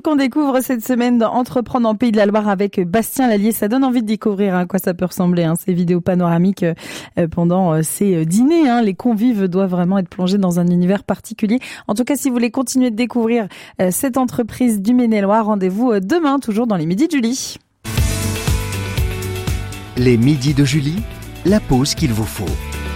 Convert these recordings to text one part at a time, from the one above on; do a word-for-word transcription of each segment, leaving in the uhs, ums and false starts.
Qu'on découvre cette semaine dans Entreprendre en Pays de la Loire avec Bastien Lallier. Ça donne envie de découvrir à quoi ça peut ressembler, hein, ces vidéos panoramiques euh, pendant euh, ces dîners. Hein. Les convives doivent vraiment être plongés dans un univers particulier. En tout cas, si vous voulez continuer de découvrir euh, cette entreprise du Maine-et-Loire, rendez-vous euh, demain, toujours dans les Midis de Julie. Les Midis de Julie, la pause qu'il vous faut.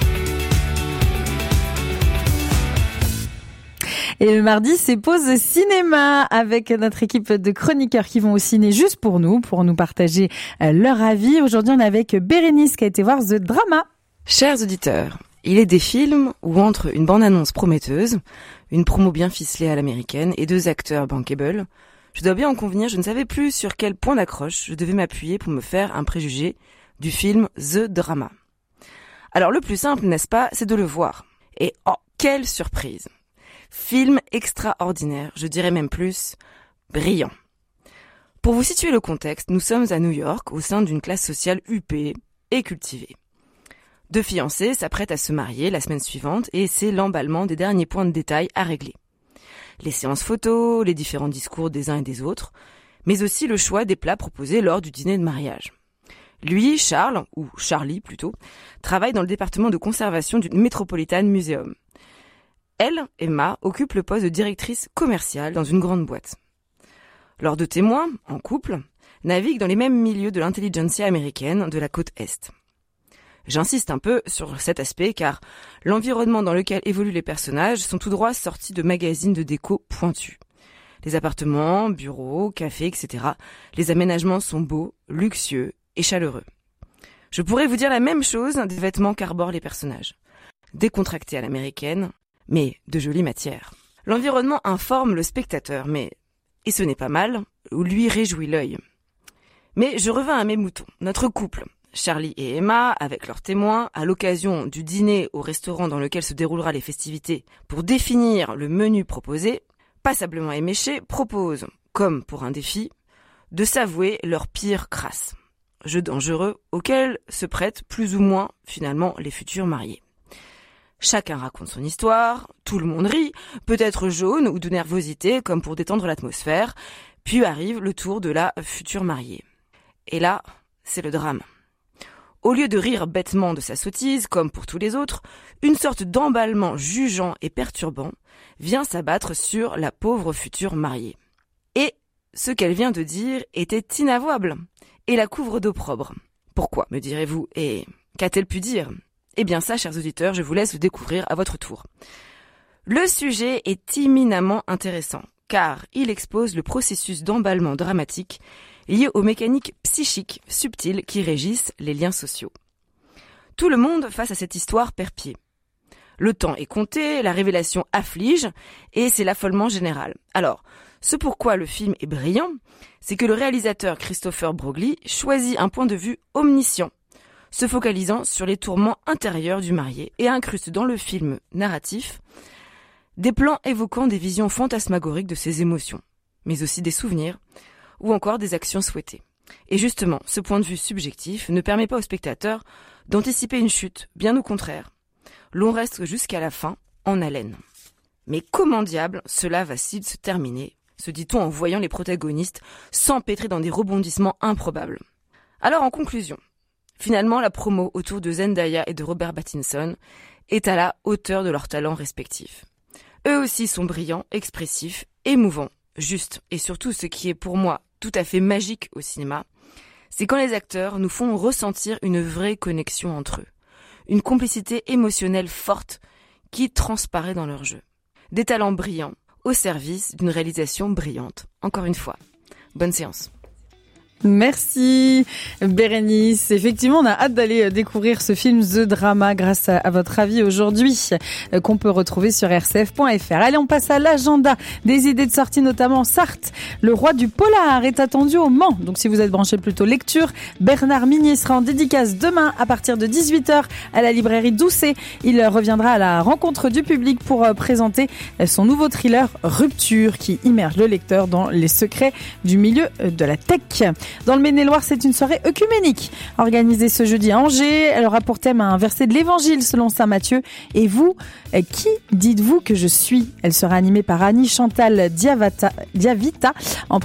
Et le mardi, c'est pause cinéma avec notre équipe de chroniqueurs qui vont au ciné juste pour nous, pour nous partager leur avis. Aujourd'hui, on est avec Bérénice qui a été voir The Drama. Chers auditeurs, il est des films où entre une bande-annonce prometteuse, une promo bien ficelée à l'américaine et deux acteurs bankable, je dois bien en convenir, je ne savais plus sur quel point d'accroche je devais m'appuyer pour me faire un préjugé du film The Drama. Alors le plus simple, n'est-ce pas, c'est de le voir. Et oh, quelle surprise! Film extraordinaire, je dirais même plus, brillant. Pour vous situer le contexte, nous sommes à New York, au sein d'une classe sociale huppée et cultivée. Deux fiancés s'apprêtent à se marier la semaine suivante et c'est l'emballement des derniers points de détail à régler. Les séances photos, les différents discours des uns et des autres, mais aussi le choix des plats proposés lors du dîner de mariage. Lui, Charles, ou Charlie plutôt, travaille dans le département de conservation du Metropolitan Museum. Elle, Emma, occupe le poste de directrice commerciale dans une grande boîte. Leurs deux témoins, en couple, naviguent dans les mêmes milieux de l'intelligentsia américaine de la côte Est. J'insiste un peu sur cet aspect car l'environnement dans lequel évoluent les personnages sont tout droit sortis de magazines de déco pointus. Les appartements, bureaux, cafés, et cetera. Les aménagements sont beaux, luxueux et chaleureux. Je pourrais vous dire la même chose des vêtements qu'arborent les personnages. Décontractés à l'américaine, mais de jolie matière. L'environnement informe le spectateur, mais, et ce n'est pas mal, ou lui réjouit l'œil. Mais je revins à mes moutons. Notre couple, Charlie et Emma, avec leurs témoins, à l'occasion du dîner au restaurant dans lequel se déroulera les festivités, pour définir le menu proposé, passablement éméché, proposent, comme pour un défi, de s'avouer leur pire crasse. Jeu dangereux auquel se prêtent plus ou moins, finalement, les futurs mariés. Chacun raconte son histoire, tout le monde rit, peut-être jaune ou de nervosité comme pour détendre l'atmosphère, puis arrive le tour de la future mariée. Et là, c'est le drame. Au lieu de rire bêtement de sa sottise, comme pour tous les autres, une sorte d'emballement jugeant et perturbant vient s'abattre sur la pauvre future mariée. Et ce qu'elle vient de dire était inavouable et la couvre d'opprobre. Pourquoi, me direz-vous, et qu'a-t-elle pu dire ? Eh bien ça, chers auditeurs, je vous laisse le découvrir à votre tour. Le sujet est éminemment intéressant, car il expose le processus d'emballement dramatique lié aux mécaniques psychiques subtiles qui régissent les liens sociaux. Tout le monde face à cette histoire perd pied. Le temps est compté, la révélation afflige, et c'est l'affolement général. Alors, ce pourquoi le film est brillant, c'est que le réalisateur Christopher Broglie choisit un point de vue omniscient, se focalisant sur les tourments intérieurs du marié et incruste dans le film narratif des plans évoquant des visions fantasmagoriques de ses émotions, mais aussi des souvenirs ou encore des actions souhaitées. Et justement, ce point de vue subjectif ne permet pas au spectateur d'anticiper une chute, bien au contraire. L'on reste jusqu'à la fin en haleine. Mais comment diable cela va-t-il se terminer, se dit-on en voyant les protagonistes s'empêtrer dans des rebondissements improbables. Alors en conclusion, finalement, la promo autour de Zendaya et de Robert Pattinson est à la hauteur de leurs talents respectifs. Eux aussi sont brillants, expressifs, émouvants, justes, et surtout ce qui est pour moi tout à fait magique au cinéma, c'est quand les acteurs nous font ressentir une vraie connexion entre eux, une complicité émotionnelle forte qui transparaît dans leur jeu. Des talents brillants au service d'une réalisation brillante. Encore une fois, bonne séance. Merci Bérénice. Effectivement, on a hâte d'aller découvrir ce film The Drama grâce à, à votre avis aujourd'hui euh, qu'on peut retrouver sur r c f point f r. Allez, on passe à l'agenda des idées de sortie, notamment Sarthe. Le roi du polar est attendu au Mans. Donc si vous êtes branché plutôt lecture, Bernard Minier sera en dédicace demain à partir de dix-huit heures à la librairie Doucet. Il reviendra à la rencontre du public pour euh, présenter son nouveau thriller Rupture qui immerge le lecteur dans les secrets du milieu de la tech. Dans le Maine-et-Loire, c'est une soirée œcuménique organisée ce jeudi à Angers. Elle aura pour thème un verset de l'Évangile selon saint Matthieu. Et vous, qui dites-vous que je suis ? Elle sera animée par Annie Chantal Diavata, Diavita en